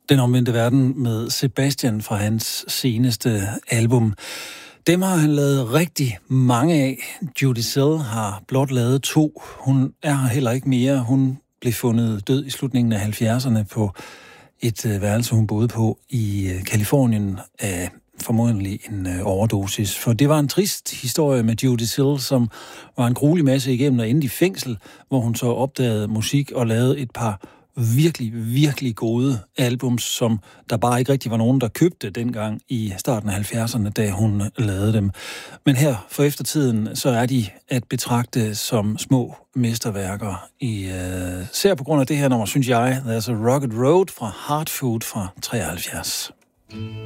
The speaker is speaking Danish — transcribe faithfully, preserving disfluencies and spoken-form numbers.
Den omvendte verden med Sebastian fra hans seneste album. Dem har han lavet rigtig mange af. Judi Sell har blot lavet to. Hun er her heller ikke mere. Hun blev fundet død i slutningen af halvfjerdserne på et værelse, hun boede på i Kalifornien af formodentlig en overdosis. For det var en trist historie med Judi Sell, som var en gruelig masse igennem og endte i fængsel, hvor hun så opdagede musik og lavede et par virkelig, virkelig gode albums, som der bare ikke rigtig var nogen, der købte dengang i starten af halvfjerdserne, da hun lavede dem. Men her for eftertiden, så er de at betragte som små mesterværker. I, uh, ser på grund af det her nummer, synes jeg, There's a Rugged Road fra Heart Food fra treoghalvfjerds.